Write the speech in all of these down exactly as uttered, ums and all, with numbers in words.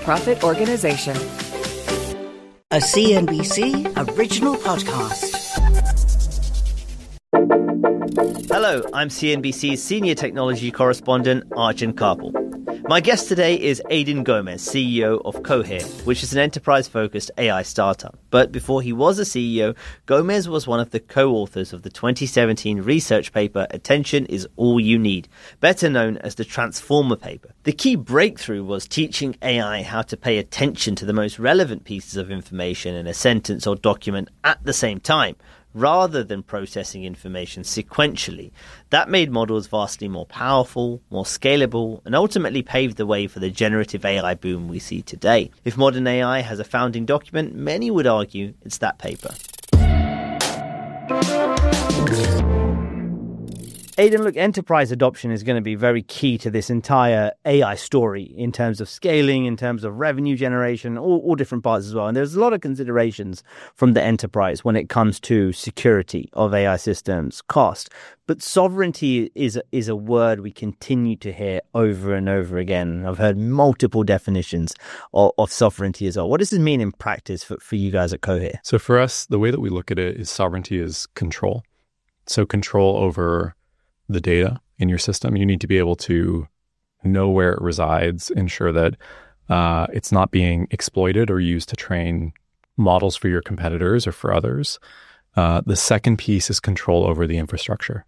nonprofit organization. A C N B C original podcast. Hello, I'm C N B C's senior technology correspondent, Arjun Karpal. My guest today is Aidan Gomez, C E O of Cohere, which is an enterprise-focused A I startup. But before he was a C E O, Gomez was one of the co-authors of the twenty seventeen research paper Attention is All You Need, better known as the Transformer paper. The key breakthrough was teaching A I how to pay attention to the most relevant pieces of information in a sentence or document at the same time, rather than processing information sequentially. That made models vastly more powerful, more scalable, and ultimately paved the way for the generative A I boom we see today. If modern A I has a founding document, many would argue it's that paper. Aidan, look, enterprise adoption is going to be very key to this entire A I story in terms of scaling, in terms of revenue generation, all, all different parts as well. And there's a lot of considerations from the enterprise when it comes to security of A I systems, cost. But sovereignty is, is a word we continue to hear over and over again. I've heard multiple definitions of, of sovereignty as well. What does this mean in practice for, for you guys at Cohere? So for us, the way that we look at it is sovereignty is control. So control over the data in your system. You need to be able to know where it resides, ensure that uh, it's not being exploited or used to train models for your competitors or for others. Uh, the second piece is control over the infrastructure.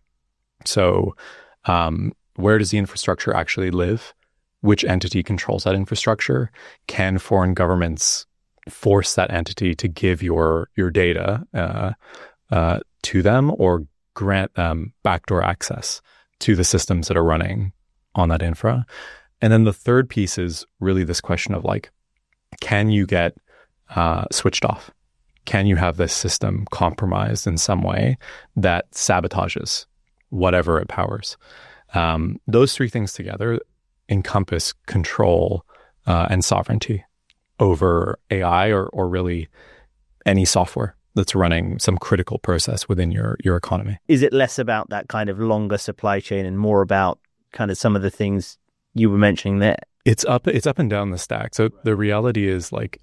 So um, where does the infrastructure actually live? Which entity controls that infrastructure? Can foreign governments force that entity to give your, your data uh, uh, to them, or grant them backdoor access to the systems that are running on that infra? And then the third piece is really this question of like, can you get uh, switched off? Can you have this system compromised in some way that sabotages whatever it powers? Um, those three things together encompass control uh, and sovereignty over A I or, or really any software that's running some critical process within your, your economy. Is it less about that kind of longer supply chain and more about kind of some of the things you were mentioning there? It's up, it's up and down the stack. So the reality is like,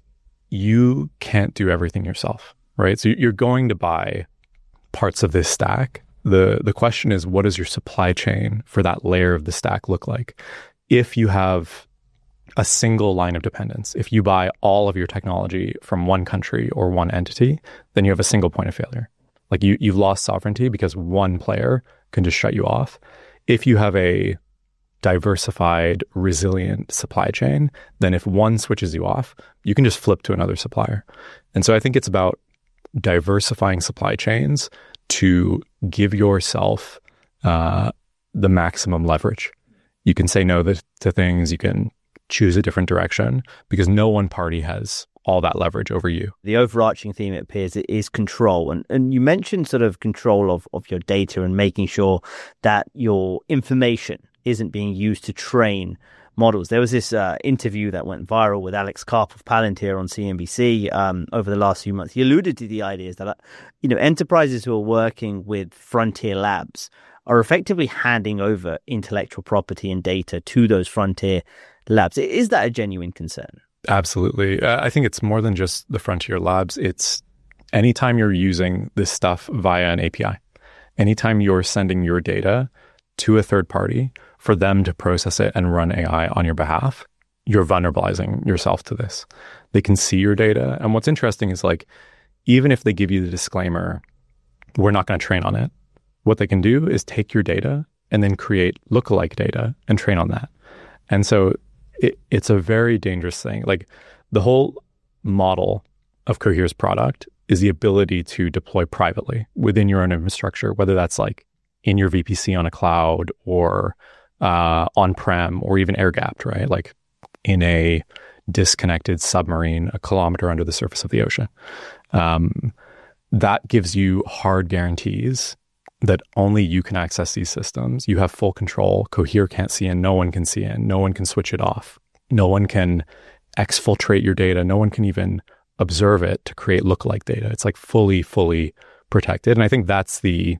you can't do everything yourself, right? So you're going to buy parts of this stack. The, the question is, what does your supply chain for that layer of the stack look like? If you have a single line of dependence, if you buy all of your technology from one country or one entity, then you have a single point of failure. Like you, you've lost sovereignty because one player can just shut you off. If you have a diversified, resilient supply chain, then if one switches you off, you can just flip to another supplier. And so I think it's about diversifying supply chains to give yourself uh, the maximum leverage. You can say no to, to things, you can choose a different direction, because no one party has all that leverage over you. The overarching theme, it appears, is control. And and you mentioned sort of control of, of your data and making sure that your information isn't being used to train models. There was this uh, interview that went viral with Alex Karp of Palantir on C N B C um, over the last few months. He alluded to the ideas that, uh, you know, enterprises who are working with frontier labs are effectively handing over intellectual property and data to those frontier labs. Is that a genuine concern? Absolutely. Uh, I think it's more than just the frontier labs. It's anytime you're using this stuff via an A P I, anytime you're sending your data to a third party for them to process it and run A I on your behalf, you're vulnerabilizing yourself to this. They can see your data. And what's interesting is like, even if they give you the disclaimer, we're not going to train on it, what they can do is take your data and then create lookalike data and train on that. And so it, it's a very dangerous thing. Like the whole model of Cohere's product is the ability to deploy privately within your own infrastructure, whether that's like in your V P C on a cloud or uh, on-prem or even air-gapped, right? Like in a disconnected submarine a kilometer under the surface of the ocean. Um, that gives you hard guarantees that only you can access these systems. You have full control. Cohere can't see in, no one can see in, no one can switch it off. No one can exfiltrate your data. No one can even observe it to create lookalike data. It's like fully, fully protected. And I think that's the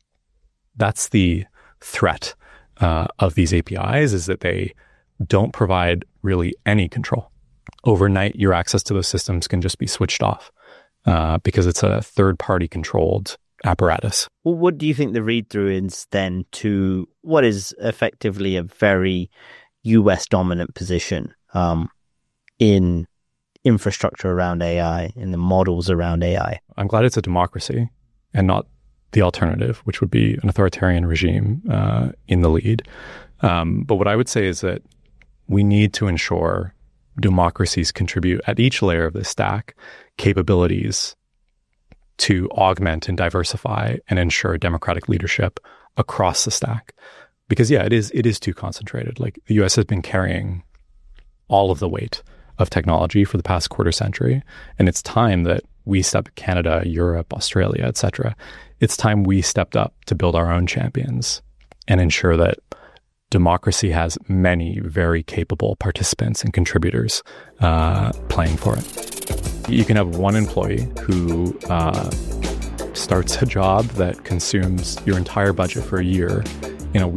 that's the threat uh, of these A P Is, is that they don't provide really any control overnight your access to those systems can just be switched off uh, because it's a third-party controlled apparatus. Well, what do you think the read-through is then to what is effectively a very U S dominant position um, in infrastructure around A I, in the models around A I? I'm glad it's a democracy and not the alternative, which would be an authoritarian regime uh, in the lead. Um, but what I would say is that we need to ensure democracies contribute at each layer of the stack capabilities to augment and diversify and ensure democratic leadership across the stack. Because yeah, it is it is too concentrated. Like the U S has been carrying all of the weight of technology for the past quarter century, and it's time that we step, Canada, Europe, Australia, et cetera. It's time we stepped up to build our own champions and ensure that democracy has many very capable participants and contributors uh, playing for it. You can have one employee who uh, starts a job that consumes your entire budget for a year in a week.